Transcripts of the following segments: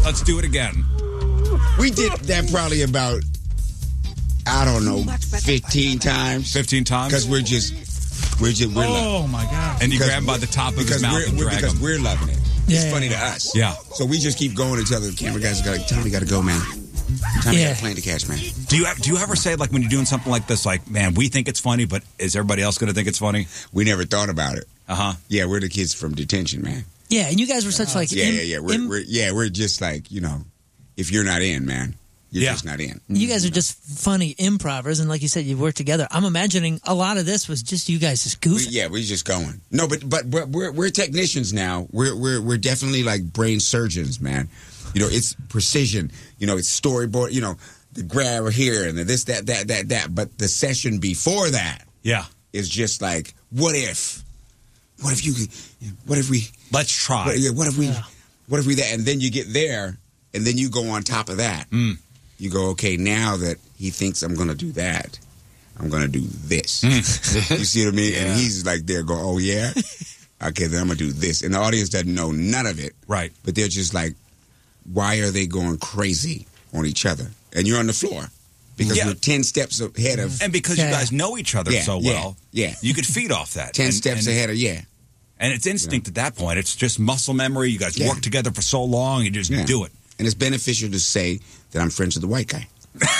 Let's do it again. We did that probably about, I don't know, 15 times. 15 times? Because we're oh, my God. And you grab him by the top of his mouth and drag him. We're loving it. It's funny to us. Yeah. So we just keep going until the camera guys are like, Tommy, got to go, man. Tommy got a plane to catch, man. Do you ever say, like, when you're doing something like this, like, man, we think it's funny, but is everybody else going to think it's funny? We never thought about it. Uh-huh. Yeah, we're the kids from detention, man. Yeah, and you guys were such like... We're just like, you know, if you're not in, man, you're just not in. You guys are just funny improvers, and like you said, you work together. I'm imagining a lot of this was just you guys just goofing. We're just going. No, but we're technicians now. We're definitely like brain surgeons, man. You know, it's precision. You know, it's storyboard. You know, the grab here and the this, that. But the session before that, is just like, what if you could? What if we? Let's try. What if we? What if we that? And then you get there, and then you go on top of that. You go, okay, now that he thinks I'm going to do that, I'm going to do this. You see what I mean? Yeah. And he's like there going, oh, yeah? Okay, then I'm going to do this. And the audience doesn't know none of it. Right. But they're just like, why are they going crazy on each other? And you're on the floor. Because we're 10 steps ahead of... And because you guys know each other so well, you could feed off that. 10 steps ahead of, And it's instinct at that point. It's just muscle memory. You guys work together for so long, you just do it. And it's beneficial to say that I'm friends with the white guy.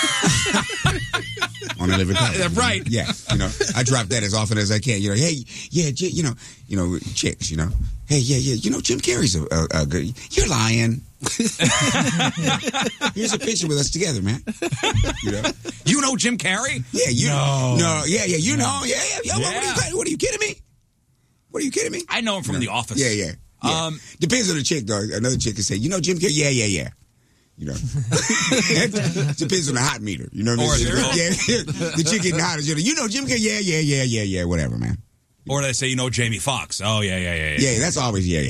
On a living color. Right. Yeah. You know, I drop that as often as I can. You know, hey, chicks, you know. Hey, you know, Jim Carrey's a good... You're lying. Here's a picture with us together, man. You know Jim Carrey? Yeah, you know. No, you know. Yeah. What are you kidding me? What are you kidding me? I know him from The Office. Yeah. Depends on the chick, though. Another chick can say, you know Jim Carrey? Yeah. You know, depends on the hot meter. You know what I mean? The chick getting hot. You know Jim Carrey? Yeah. Whatever, man. Or they say, you know Jamie Foxx. Oh, yeah. Yeah, that's always yeah.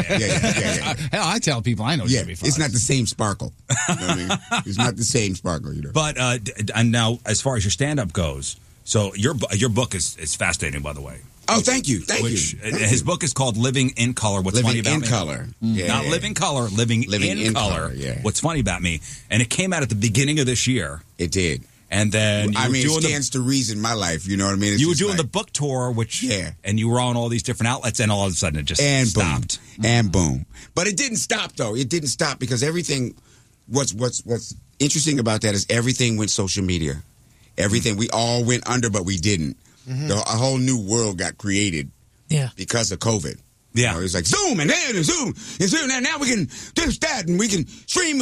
Hell, I tell people I know Jamie Foxx. It's not the same sparkle. You know what I mean? It's not the same sparkle, you know. But and now, as far as your stand-up goes, so your book is fascinating, by the way. Oh, thank you. His book is called Living in Color. What's funny about me? Color. Yeah. Not Living Color, Living in Color. Yeah. What's funny about me? And it came out at the beginning of this year. It did. And then it stands to reason my life. You know what I mean? You were doing the book tour, and you were on all these different outlets, and all of a sudden it just stopped. And boom. But it didn't stop, though. It didn't stop because everything. What's interesting about that is everything went social media. Everything we all went under, but we didn't. A whole new world got created because of COVID. Yeah. You know, it was like Zoom and then Zoom. And now we can do that and we can stream.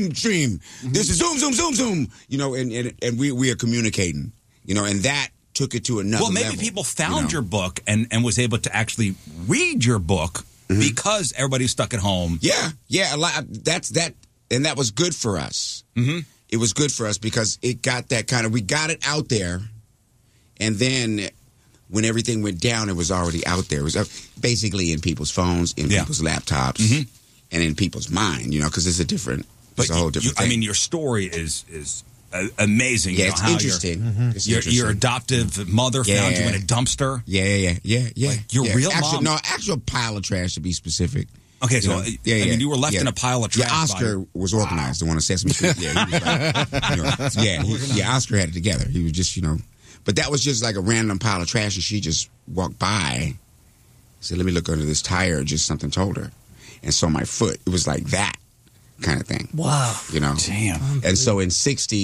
This is Zoom. You know, and we are communicating. You know, and that took it to another level. Well, maybe people found your book and was able to actually read your book because everybody's stuck at home. Yeah. A lot. That's that. And that was good for us. Mm-hmm. It was good for us because it got that kind of, we got it out there. And then when everything went down, it was already out there. It was basically in people's phones, in people's laptops, and in people's mind, you know, because it's a whole different thing. I mean, your story is amazing. Yeah, you know, it's how interesting. It's your adoptive mother found you in a dumpster. Yeah. Like, your real mom? No, actual pile of trash to be be. Okay, so I mean, you were left in a pile of trash. Yeah, Oscar was organized, the one on Sesame Street. Yeah, he was like, Oscar had it together. He was just, you know, but that was just like a random pile of trash, and she just walked by, said, "Let me look under this tire." Just something told her, and so my foot, it was like that kind of thing. Wow, you know, damn. And so in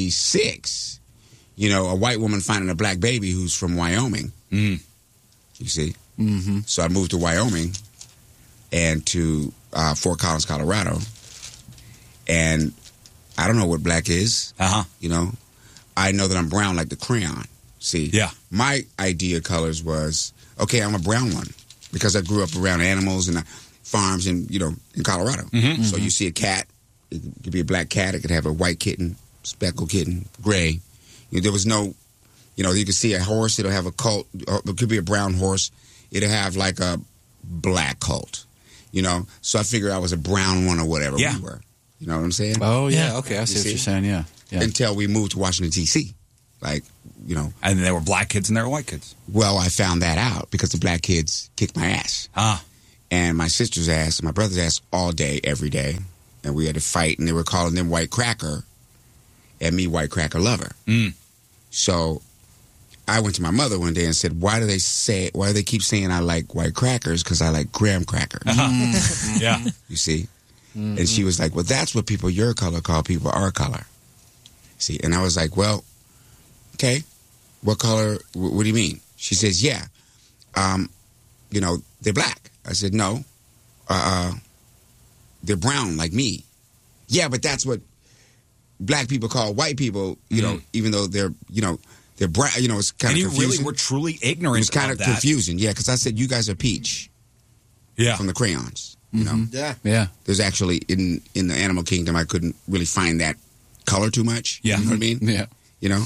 '66, you know, a white woman finding a black baby who's from Wyoming. You see, so I moved to Wyoming. And to Fort Collins, Colorado. And I don't know what black is. You know, I know that I'm brown like the crayon. See, my idea of colors was, okay, I'm a brown one because I grew up around animals and farms and, you know, in Colorado. So you see a cat, it could be a black cat, it could have a white kitten, speckled kitten, gray. You know, there was no, you know, you could see a horse, it'll have a coat, it could be a brown horse, it'll have like a black coat. You know, so I figured I was a brown one or whatever we were. You know what I'm saying? Oh, yeah. Okay, I see what you're saying, yeah. Until we moved to Washington, D.C. Like, you know. And there were black kids and there were white kids. Well, I found that out because the black kids kicked my ass. And my sister's ass, my brother's ass all day, every day. and we had to fight, and they were calling them White Cracker, and me White Cracker Lover. So I went to my mother one day and said, why do they keep saying I like white crackers? Because I like graham crackers. Yeah. You see? And she was like, well, that's what people your color call people our color. See? And I was like, well, okay, what color, what do you mean? She says, yeah, they're black. I said, no, they're brown like me. Yeah, but that's what black people call white people, you know, even though they're brown, it's kind of confusing. And you really were truly ignorant of that. It was kind of confusing, yeah, because I said, you guys are peach. Yeah. From the crayons, you know? Yeah. There's actually, in the animal kingdom, I couldn't really find that color too much. Yeah. You know what I mean? Yeah. You know?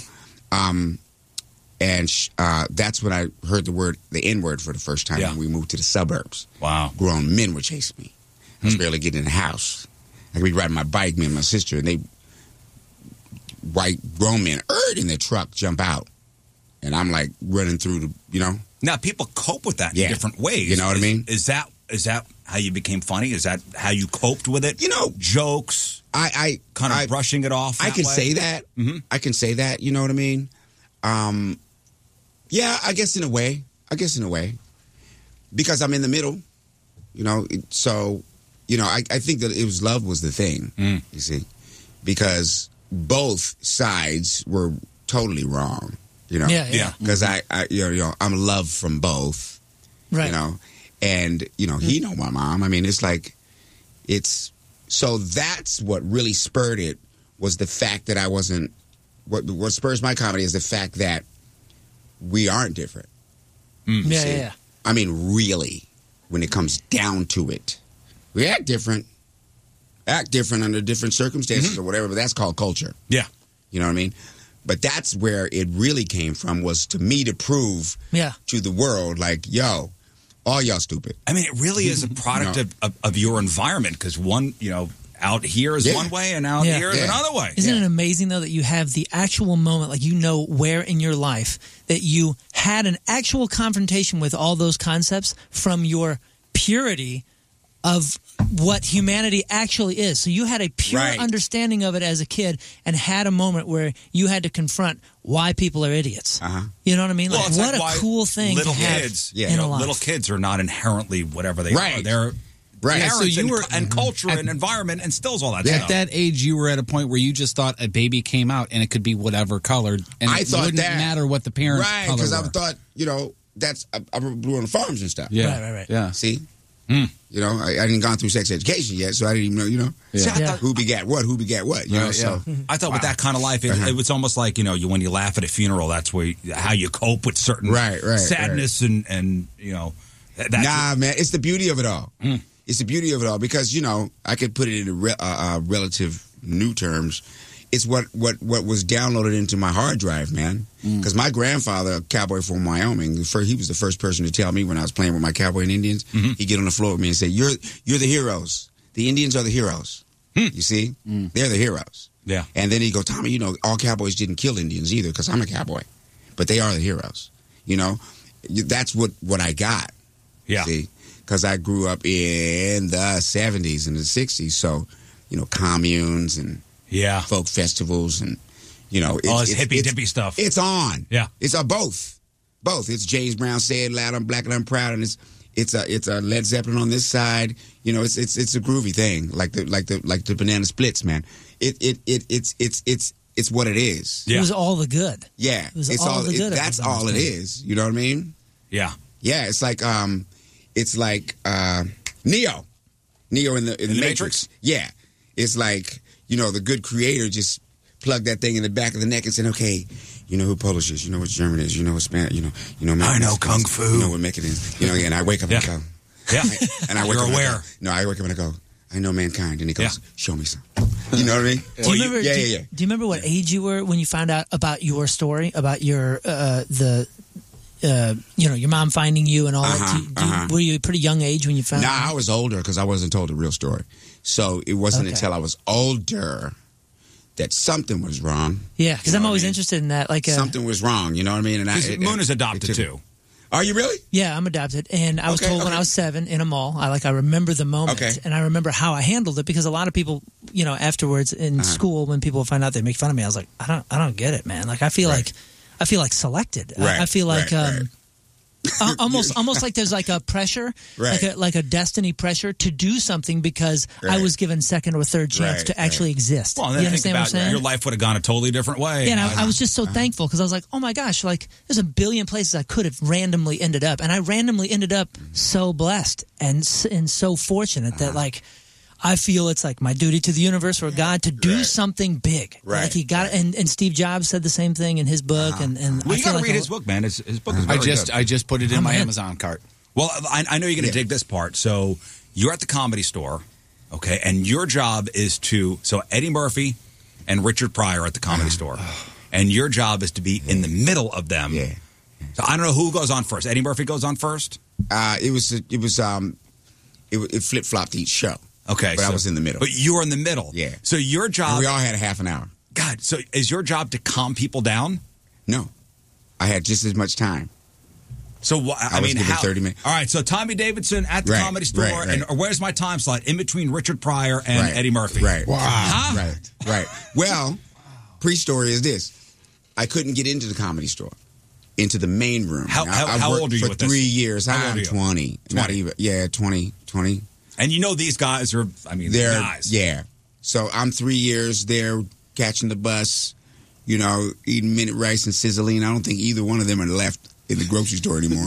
And that's when I heard the N-word for the first time when we moved to the suburbs. Wow. Grown men would chase me. I was barely getting in the house. I could be riding my bike, me and my sister, and white grown men, in their truck, jump out. And I'm like running through Now, people cope with that in different ways. You know what I mean? Is that how you became funny? Is that how you coped with it? Jokes? I kind of brushing it off I can say that. Mm-hmm. I can say that, you know what I mean? Yeah, I guess in a way. Because I'm in the middle, so, I think that it was love was the thing, you see, because both sides were totally wrong, Yeah. Because I'm loved from both, right. And, he know my mom. I mean, so that's what really spurred it was the fact that I wasn't, what spurs my comedy is the fact that we aren't different. Yeah. I mean, really, when it comes down to it, we act different under different circumstances or whatever, but that's called culture. Yeah. You know what I mean? But that's where it really came from, was to me to prove to the world, like, yo, all y'all stupid. I mean, it really is a product of your environment, because one, out here is one way and out here is another way. Isn't it amazing, though, that you have the actual moment, like where in your life that you had an actual confrontation with all those concepts from your purity of what humanity actually is. So you had a pure understanding of it as a kid and had a moment where you had to confront why people are idiots. You know what I mean? Well, what a cool thing to have in a life. Little kids are not inherently whatever they are. They're parents, so you were, and culture and environment instills all that stuff. At that age, you were at a point where you just thought a baby came out and it could be whatever colored, and it wouldn't matter what the parents' color because I were. thought, I grew on the farms and stuff. Yeah. Right. Yeah. See? I hadn't gone through sex education yet, so I didn't even know, See, I thought, who begat what, So I thought with that kind of life, it was almost like, when you laugh at a funeral, that's how you cope with certain sadness and Nah, man, it's the beauty of it all. It's the beauty of it all because, I could put it in relative new terms. It's what was downloaded into my hard drive, man. Because my grandfather, a cowboy from Wyoming, he was the first person to tell me when I was playing with my cowboy and Indians, he'd get on the floor with me and say, you're the heroes. The Indians are the heroes. You see? They're the heroes. Yeah. And then he'd go, Tommy, all cowboys didn't kill Indians either because I'm a cowboy. But they are the heroes. That's what I got. Yeah. See? Because I grew up in the 70s and the 60s. So, communes and folk festivals and, all this hippy-dippy stuff. It's on. Yeah. It's both. Both. It's James Brown, Say It Loud, I'm Black and I'm Proud, and it's a Led Zeppelin on this side. It's a groovy thing, like the Banana Splits, man. It's what it is. Yeah. It was all the good. Yeah. It was all the good. That's all it is. You know what I mean? Yeah. Yeah. It's like Neo in the Matrix. Yeah. It's like, the good creator just plugged that thing in the back of the neck and said, okay, you know who Polish is, you know what German is, you know what Spanish, you know I know Kung Fu. You know what Mexican is. And I wake up and I go. Yeah. And I wake You're up aware. I wake up and I go, I know mankind. And he goes, show me some. You know what I mean? Do you remember what age you were when you found out about your story, about your your mom finding you and all that? Were you a pretty young age when you found out? Nah, I was older because I wasn't told the real story. So it wasn't until I was older that something was wrong. Yeah, because I'm always interested in that. Like something was wrong, you know what I mean? And Moon is adopted too. Are you really? Yeah, I'm adopted. And I was told when I was 7 in a mall. I remember the moment. Okay. And I remember how I handled it because a lot of people, afterwards in school, when people find out they make fun of me, I was like, I don't get it, man. Like, I feel like selected. Right. I feel like almost like there's like a pressure, like a destiny pressure to do something because I was given second or third chance to actually exist. Well, you understand what I'm saying? Your life would have gone a totally different way. Yeah, and I was just so thankful because I was like, oh my gosh, like there's a billion places I could have randomly ended up, and I randomly ended up so blessed and so fortunate that like. I feel it's like my duty to the universe or God to do something big. Right. Like he got and Steve Jobs said the same thing in his book. And well, you got to read his book, man. His book is very good. I just put it in my Amazon cart. Well, I know you're going to dig this part. So you're at the Comedy Store, okay, and your job is so Eddie Murphy and Richard Pryor at the Comedy Store, and your job is to be in the middle of them. Yeah. So I don't know who goes on first. Eddie Murphy goes on first. It flip flopped each show. Okay, but I was in the middle. But you were in the middle. Yeah. So your job. And we all had a half an hour. God. So is your job to calm people down? No, I had just as much time. So I was given 30 minutes. All right. So Tommy Davidson at the Comedy Store, and where's my time slot in between Richard Pryor and Eddie Murphy? Right. Wow. Huh? Right. Well, pre-story is this: I couldn't get into the Comedy Store, into the main room. How old are you? For 3 years. I'm 20. Not even. Yeah, 20. And these guys are, they're guys. Yeah. So I'm 3 years there catching the bus, eating minute rice and sizzling. I don't think either one of them are left in the grocery store anymore.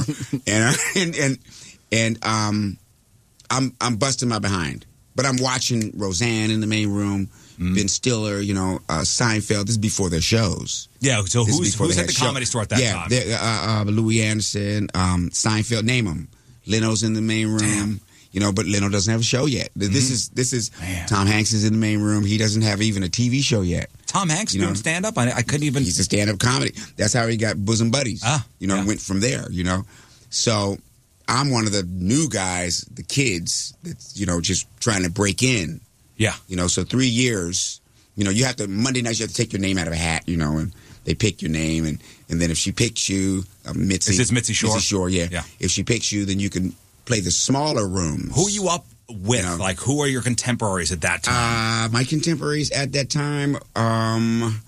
and I'm busting my behind. But I'm watching Roseanne in the main room, Ben Stiller, Seinfeld. This is before their shows. Yeah, so who's at the Comedy Store at that time? Louis Anderson, Seinfeld, name them. Leno's in the main room. Damn. But Leno doesn't have a show yet. This is Tom Hanks is in the main room. He doesn't have even a TV show yet. Tom Hanks doing stand-up? I couldn't even... He's a stand-up comedy. That's how he got Bosom Buddies. Went from there, So I'm one of the new guys, the kids, that's, just trying to break in. Yeah. So 3 years, you have to... Monday nights, you have to take your name out of a hat, and they pick your name. And then if she picks you, Mitzi... Is this Mitzi Shore? Mitzi Shore, yeah. If she picks you, then you can... play the smaller rooms. Who are you up with? Like, who are your contemporaries at that time? My contemporaries at that time, am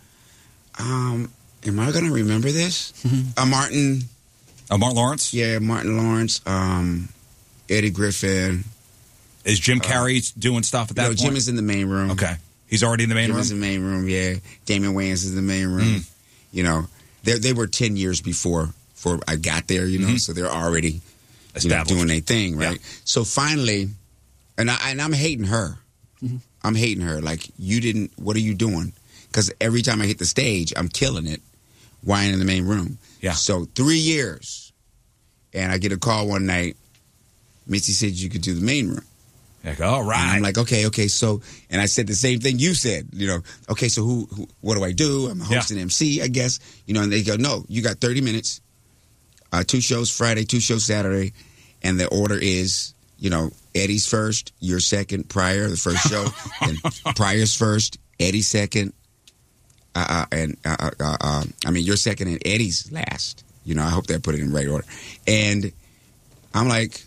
I going to remember this? Martin. Martin Lawrence? Yeah, Martin Lawrence. Eddie Griffin. Is Jim Carrey doing stuff at that point? Jim is in the main room. Okay. He's already in the main room? Jim is in the main room, yeah. Damon Wayans is in the main room. They were 10 years before I got there, so they're already... doing their thing, right? Yeah. So finally, and I'm hating her. I'm hating her. Like, what are you doing? Because every time I hit the stage, I'm killing it. Why in the main room? Yeah. So 3 years, and I get a call one night. Mitzi said you could do the main room. Like, all right. And I'm like, okay. So, and I said the same thing you said. Okay, so who what do I do? I'm a host and MC, I guess. And they go, no, you got 30 minutes. 2 shows Friday, 2 shows Saturday, and the order is, Eddie's first, your second, Pryor, the first show, and Pryor's first, Eddie's second, your second and Eddie's last. I hope they put it in the right order. And I'm like,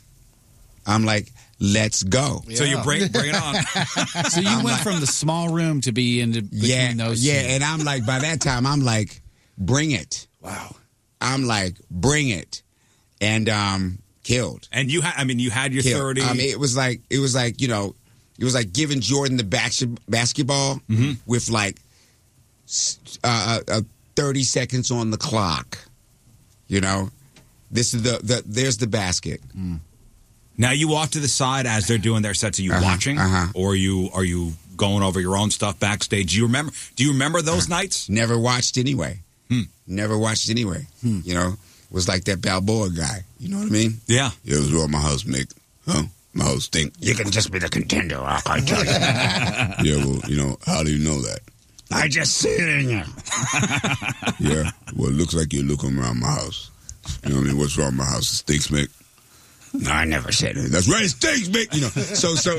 let's go. Yeah. So you bring it on. So you went from the small room to be into between those. Yeah, and I'm like, by that time, I'm like, bring it. Wow. I'm like, bring it, and killed. And you had your 30. It was like giving Jordan the basketball with like 30 seconds on the clock. This is there's the basket. Now you off to the side as they're doing their sets. Are you watching, or are you going over your own stuff backstage? Do you remember those nights? Never watched anyway. Never watched anyway. Was like that Balboa guy. You know what I mean? Yeah. It was what my house make. Huh? My house think you can just be the contender. I can't tell you. Yeah, well, how do you know that? I just see it in you. Yeah. Well, it looks like you're looking around my house. You know what I mean? What's wrong with my house? It stinks, Mick. No, I never said it. That's right, it stinks, Mick. So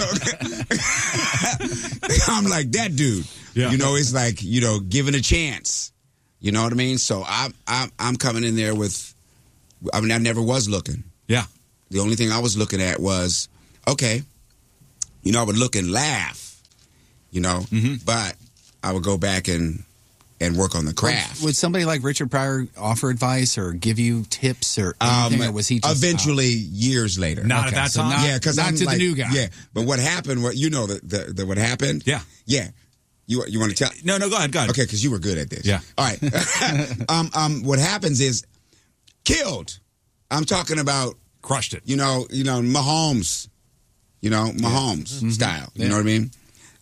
I'm like that dude. Yeah. It's like, given a chance. You know what I mean? So I'm coming in there with I mean, I never was looking. Yeah. The only thing I was looking at was, okay, I would look and laugh, but I would go back and work on the craft. Would somebody like Richard Pryor offer advice or give you tips or anything, or was he just eventually years later? Not at that time. Yeah, because not to the new guy. Yeah, but what happened? What what happened? Yeah. You want to tell? No, go ahead. Okay, because you were good at this. Yeah. All right. What happens is killed. I'm talking about crushed it. Mahomes. Mahomes style. You know what I mean?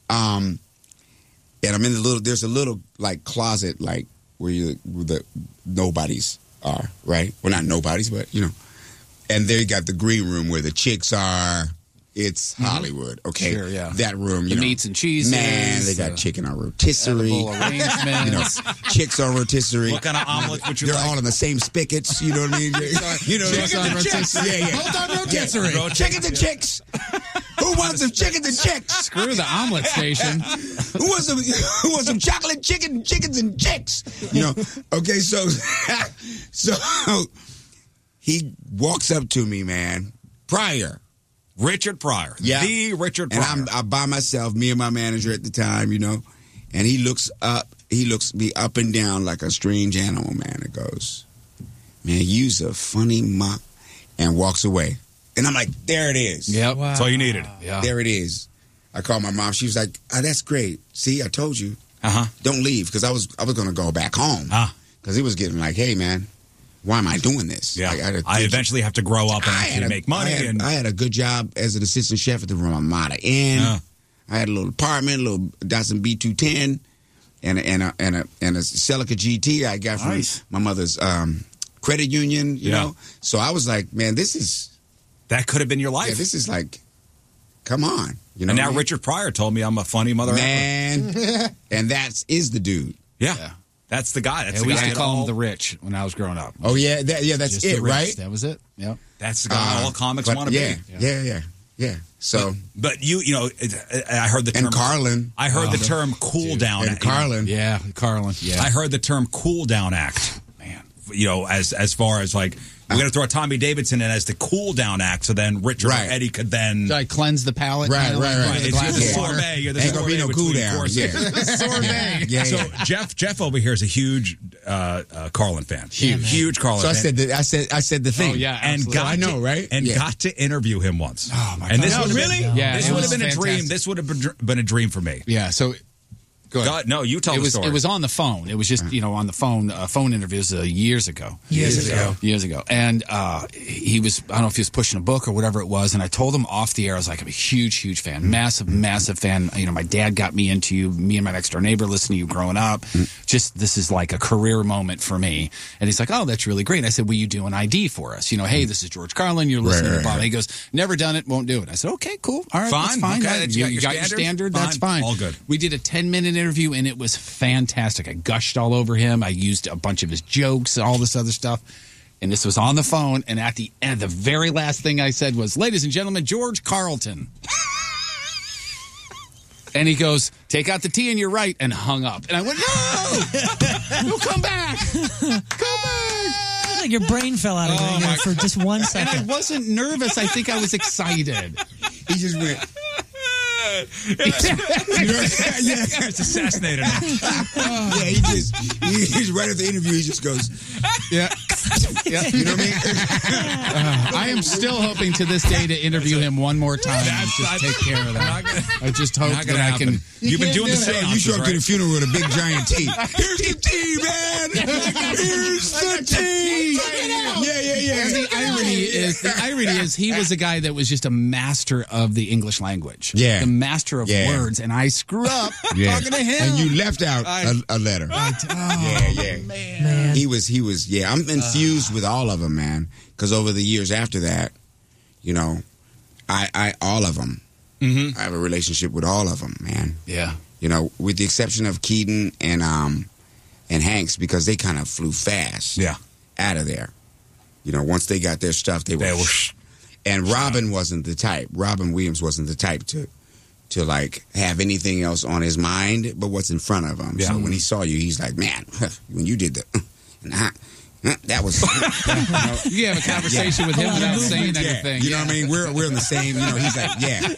And I'm in there's a little like closet like where the nobodies are, right? Well, not nobodies, but and there you got the green room where the chicks are. It's Hollywood, okay? Sure, yeah. That room, the meats and cheeses. Man, they got chicken on rotisserie. Arrangements. Chicks on rotisserie. What kind of omelet would you They're like? all in the same spigots, you know what I mean? Chickens and chicks. Yeah. Hold on, rotisserie. Yeah. Chickens and chicks. Who wants some chickens and chicks? Screw the omelet station. Who wants some chocolate chickens and chicks? Okay, so he walks up to me, man. Pryor. Richard Pryor. Yeah. The Richard Pryor. And I'm by myself, me and my manager at the time, and he looks me up and down like a strange animal, man. It goes, man, you's a funny muck, and walks away. And I'm like, there it is. Yep. Wow. That's all you needed. Yeah. There it is. I called my mom. She was like, oh, that's great. See, I told you. Uh-huh. Don't leave, because I was going to go back home. Because he was getting like, hey, man, why am I doing this? Yeah. Like, I eventually have to grow up and actually make money. I had a good job as an assistant chef at the Ramada Inn. I had a little apartment, a little Datsun B210, and a Celica GT I got from my mother's credit union, you know. So I was like, man, that could have been your life. Yeah, this is like, come on. And now Richard Pryor told me I'm a funny mother. Man, and is the dude. Yeah. That's the guy. That's the we guy. used to call him the Rich when I was growing up. Oh, yeah. That's just it, right? That was it. Yep. That's the guy all comics want to be. Yeah. So, but I heard the term. And Carlin. I heard the term cool down. And Carlin. Yeah, Carlin. Yeah. I heard the term cool down act. Man. As far as like, we're going to throw Tommy Davidson in as the cool down act, so then Richard or Eddie could then cleanse the palate. Right. You're the sorbet. You're the Ain't gonna be no cool down. Sorbet. Yeah. So Jeff over here is a huge Carlin fan. Huge Carlin fan. So I said the thing. Oh yeah, and I know, right? And got to interview him once. Oh my God! And this would have been, this would have been a dream. Fantastic. This would have been a dream for me. Yeah. So. Go ahead. God, no, you tell the story. It was on the phone. It was just, on the phone interviews years ago. Years ago. And he was, I don't know if he was pushing a book or whatever it was, and I told him off the air, I was like, I'm a huge fan. Massive fan. My dad got me into you. Me and my next door neighbor listened to you growing up. Just, this is like a career moment for me. And he's like, oh, that's really great. I said, will you do an ID for us? Hey, this is George Carlin. You're listening to Bob. He goes, never done it, won't do it. I said, okay, cool. All right, that's fine. Okay, You got your standard. Fine. That's fine. All good. We did a 10-minute interview, and it was fantastic. I gushed all over him. I used a bunch of his jokes and all this other stuff. And this was on the phone. And at the end, the very last thing I said was, ladies and gentlemen, George Carlton. And he goes, take out the T and you're right, and hung up. And I went, no! No, come back! Come back! Like your brain fell out of you for just 1 second. And I wasn't nervous. I think I was excited. He just went. It's assassinated him. He's right at the interview. He just goes, yeah. You know what I mean? I am still hoping to this day to interview him one more time and just take care of that. I just hope that I can. You've been doing the same. You show up to the funeral with a big giant T. Here's the T, man. Here's the T. Yeah. And the irony is he was a guy that was just a master of the English language. Yeah. The master of words, and I screw up talking to him. And you left out a letter. Man. He was. I'm infused with all of them, man. Because over the years after that, I all of them. I have a relationship with all of them, man. Yeah. With the exception of Keaton and Hanks, because they kind of flew fast. Yeah. Out of there. Once they got their stuff, they were. And Robin wasn't the type. Robin Williams wasn't the type to like have anything else on his mind but what's in front of him. Yeah. So when he saw you, he's like, man, when you did That was, You have a conversation with him without saying anything. You know what I mean? We're in the same. He's like,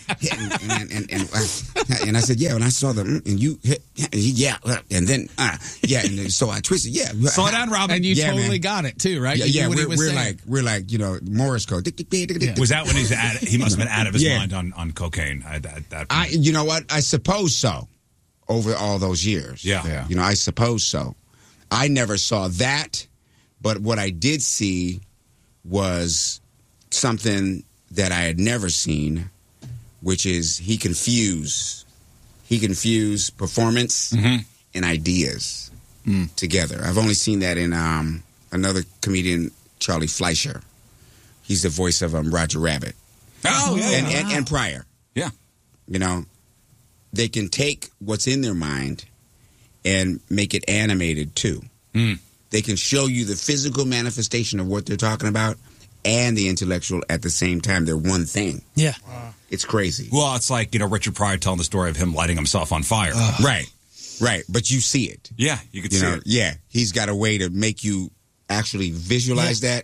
and I said, yeah. When I saw the and you, and then and so I twisted, Slow down, Robin. And you totally got it too, right? Yeah, we're like Morse code. Was that when he must have been out of his mind on cocaine at that point? You know what? I suppose so. Over all those years, yeah. I suppose so. I never saw that. But what I did see was something that I had never seen, which is he confused performance and ideas together. I've only seen that in another comedian, Charlie Fleischer. He's the voice of Roger Rabbit. Oh, yeah. And Pryor. Yeah. They can take what's in their mind and make it animated, too. They can show you the physical manifestation of what they're talking about and the intellectual at the same time. They're one thing. Yeah. Wow. It's crazy. Well, it's like, Richard Pryor telling the story of him lighting himself on fire. Right. But you see it. Yeah, you can see it. Yeah. He's got a way to make you actually visualize that.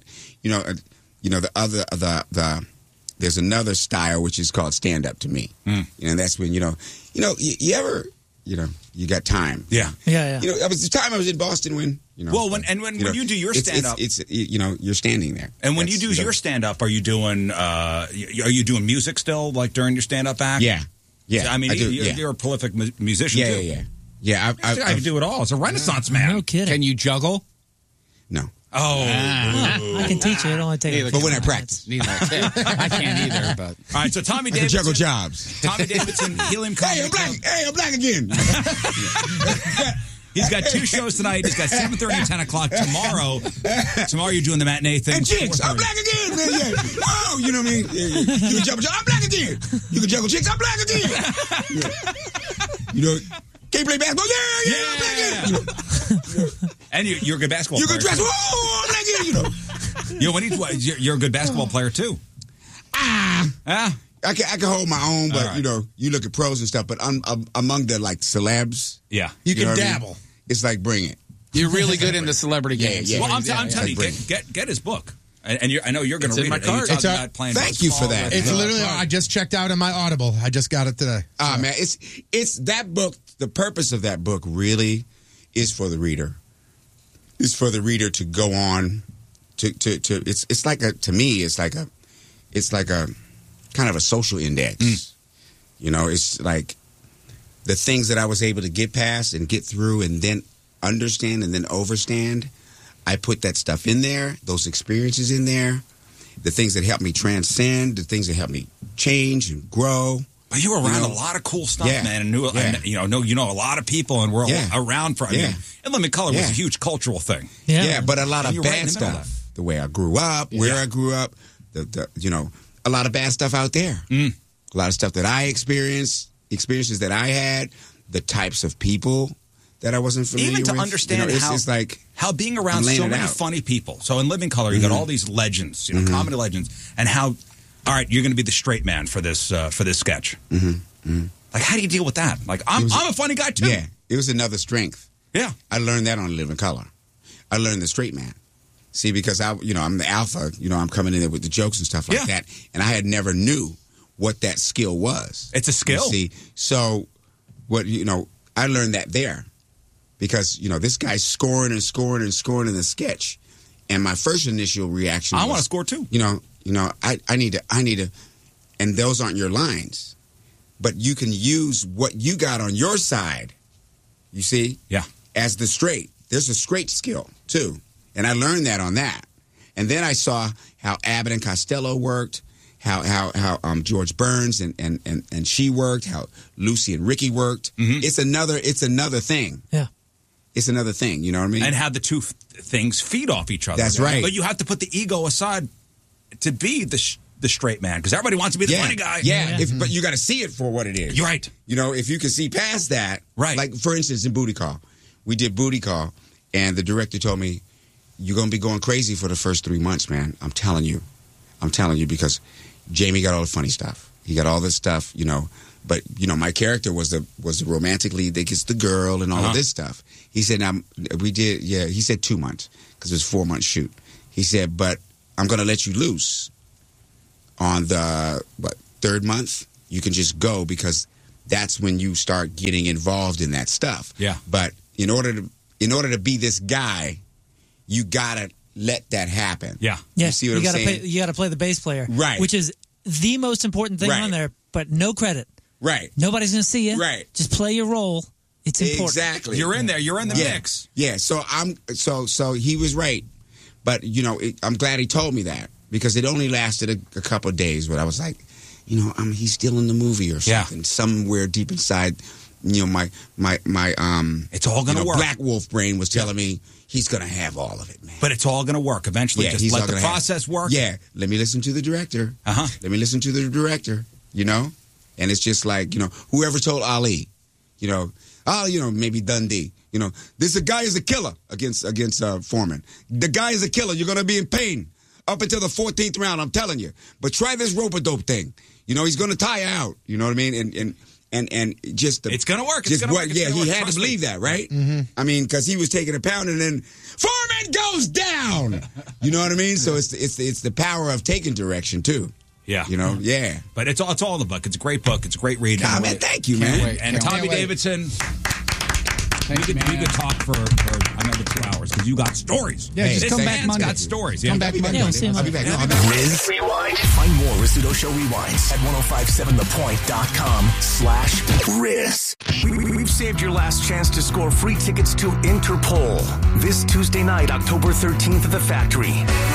There's another style which is called stand-up to me. And that's when, you ever, you got time. Yeah. That was the time I was in Boston when, Well, when you do your stand-up, it's you're standing there. And when you do your stand-up, are you doing music still, like during your stand-up act? Yeah. So, I mean, you're a prolific musician too. Yeah. I can do it all. It's a Renaissance man. No kidding. Can you juggle? No. Oh. I can teach you. It only takes. But when I practice. I can't either. But all right. So Tommy Davidson. Juggle jobs. Tommy Davidson, Helium Comedy Club. I'm black again. He's got 2 shows tonight. He's got 7:30 and 10 o'clock tomorrow. Tomorrow you're doing the matinee thing. And chicks, I'm black again, man. Yeah. Oh, you know what I mean? You can juggle, I'm black again. You can juggle chicks, I'm black again. Can you play basketball? Yeah, I'm black again. And you're a good basketball player. You can dress, whoa, I'm black again, You're a good basketball player too. I can hold my own, but right. you look at pros and stuff. But among the celebs, yeah, you can dabble. I mean? It's like bring it. You're really good in the celebrity games. Well, I'm telling you, get his book. And I know you're going to read my it. Card. Thank you for that. It's literally. I just checked out on my Audible. I just got it today. Man, it's that book. The purpose of that book really is for the reader. It's for the reader to go on to. It's like a kind of a social index. It's like the things that I was able to get past and get through and then understand and then overstand. I put that stuff in there, those experiences in there, the things that helped me transcend, the things that helped me change and grow. But you were around a lot of cool stuff, man, and knew a lot of people, and we're around for. And Living Color was a huge cultural thing. Yeah, but a lot of bad stuff. The way I grew up, where I grew up, a lot of bad stuff out there. A lot of stuff that I experienced, experiences that I had, the types of people that I wasn't familiar with. Even to understand how being around so many funny people. So in Living Color, you got all these legends, comedy legends, and how, all right, you're going to be the straight man for this sketch. Like, how do you deal with that? Like, I'm a funny guy too. Yeah, it was another strength. Yeah, I learned that on Living Color. I learned the straight man. See, because I'm the alpha. I'm coming in there with the jokes and stuff like that, and I had never knew what that skill was. It's a skill. See, so what I learned that there. Because, this guy's scoring and scoring and scoring in the sketch. And my first initial reaction was, I want to score too. I need to, and those aren't your lines. But you can use what you got on your side, you see? Yeah. As the straight. There's a straight skill, too. And I learned that on that. And then I saw how Abbott and Costello worked, how George Burns and she worked, how Lucy and Ricky worked. It's another thing. Yeah. It's another thing, you know what I mean? And how the two things feed off each other. That's right. But you have to put the ego aside to be the straight man, because everybody wants to be the funny guy. Yeah, but you got to see it for what it is. You're right. If you can see past that. Right. Like, for instance, in Booty Call. We did Booty Call, and the director told me, you're going to be going crazy for the first 3 months, man. I'm telling you, because Jamie got all the funny stuff. He got all this stuff, But my character was the romantic lead that gets the girl and all of this stuff. He said, he said 2 months because it was 4 months shoot. He said, but I'm going to let you loose on the third month. You can just go because that's when you start getting involved in that stuff. Yeah. But in order to be this guy, you gotta let that happen. Yeah. You see what I'm saying? You got to play the bass player, right? Which is the most important thing on there, but no credit. Right. Nobody's gonna see you. Right. Just play your role. It's important. Exactly. You're in there. You're in the mix. Yeah. So so he was right, but I'm glad he told me that because it only lasted a couple of days. But I was like, he's still in the movie or something. Somewhere deep inside, my it's all gonna work. Black Wolf brain was telling me he's gonna have all of it, man. But it's all gonna work eventually. Yeah, just let the process work. Yeah. Let me listen to the director. Let me listen to the director. And it's just like whoever told Ali, maybe Dundee. This guy is a killer against Foreman. The guy is a killer. You're gonna be in pain up until the 14th round. I'm telling you. But try this rope-a-dope thing. He's gonna tie you out. You know what I mean? And just it's gonna work. It's gonna work. He had to believe that, right? Mm-hmm. I mean, because he was taking a pound and then Foreman goes down. You know what I mean? So it's the power of taking direction too. Yeah. Yeah. But it's all in the book. It's a great book. It's a great read. Man, thank you, man. And Tommy Davidson, we could talk for another 2 hours because you got stories. Yeah, just come back Monday. Got stories. Come back Monday. I'll be back. Riz Rewind. Find more Rizzuto Show Rewinds at 1057thepoint.com/Riz. We've saved your last chance to score free tickets to Interpol this Tuesday night, October 13th at the Factory.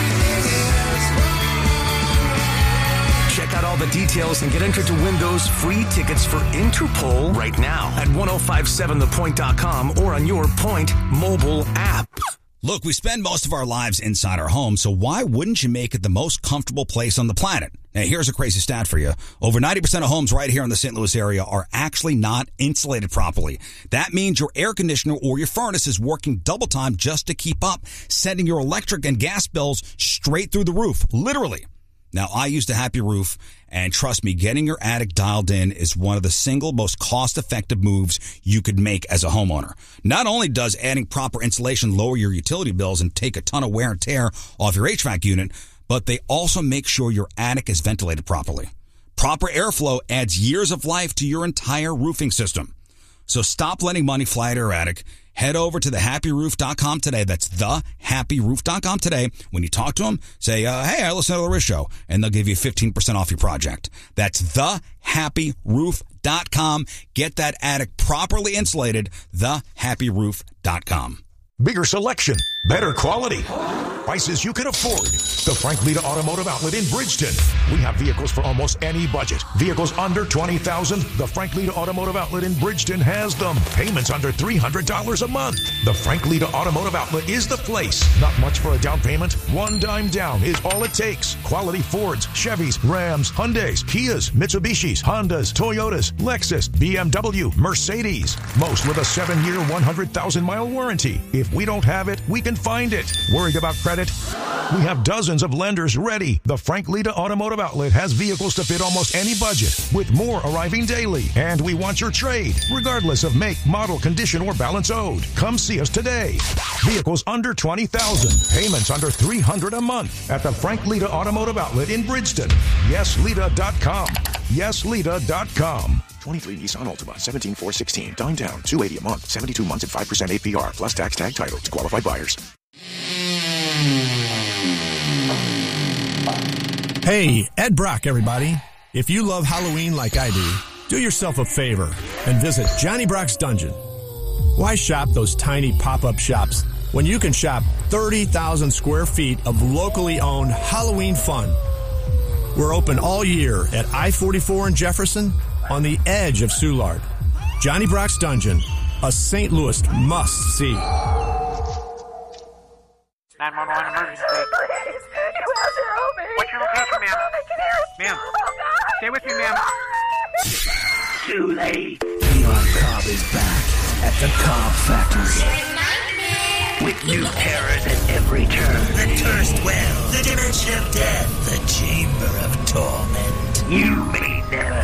Check out all the details and get entered to win those free tickets for Interpol right now at 1057thepoint.com or on your Point mobile app. Look, we spend most of our lives inside our home, so why wouldn't you make it the most comfortable place on the planet? Now, here's a crazy stat for you. Over 90% of homes right here in the St. Louis area are actually not insulated properly. That means your air conditioner or your furnace is working double time just to keep up, sending your electric and gas bills straight through the roof, literally. Now, I used a Happy Roof, and trust me, getting your attic dialed in is one of the single most cost-effective moves you could make as a homeowner. Not only does adding proper insulation lower your utility bills and take a ton of wear and tear off your HVAC unit, but they also make sure your attic is ventilated properly. Proper airflow adds years of life to your entire roofing system. So stop letting money fly to your attic. Head over to thehappyroof.com today. That's thehappyroof.com today. When you talk to them, say, hey, I listen to the Riz Show, and they'll give you 15% off your project. That's thehappyroof.com. Get that attic properly insulated. Thehappyroof.com. Bigger selection, better quality, prices you can afford. The Frank Lita Automotive Outlet in Bridgeton. We have vehicles for almost any budget. Vehicles under $20,000. The Frank Lita Automotive Outlet in Bridgeton has them. Payments under $300 a month. The Frank Lita Automotive Outlet is the place. Not much for a down payment. $1 dime down is all it takes. Quality Fords, Chevys, Rams, Hyundais, Kias, Mitsubishis, Hondas, Toyotas, Lexus, BMW, Mercedes. Most with a 7-year, 100,000-mile warranty. If we don't have it, we can find it. Worried about credit? We have dozens of lenders ready. The Frank Lita Automotive Outlet has vehicles to fit almost any budget, with more arriving daily. And we want your trade, regardless of make, model, condition, or balance owed. Come see us today. Vehicles under $20,000. Payments under $300 a month at the Frank Lita Automotive Outlet in Bridgeton. YesLita.com. YesLita.com. 23 Nissan Altima, 17,416. Dime down, $280 a month, 72 months at 5% APR, plus tax tag title to qualified buyers. Hey, Ed Brock, everybody. If you love Halloween like I do yourself a favor and visit Johnny Brock's Dungeon. Why shop those tiny pop-up shops when you can shop 30,000 square feet of locally owned Halloween fun? We're open all year at I-44 in Jefferson, on the edge of Soulard. Johnny Brock's Dungeon, a St. Louis must-see. 911 emergency. Please, you have to help me. What's your location, ma'am? I can hear it. Ma'am. Oh, God. Stay with me, ma'am. Too late. Leon Cobb is back at the Cobb Factory. With new terrors at every turn. The cursed well, the dimension of death, the chamber of torment. You may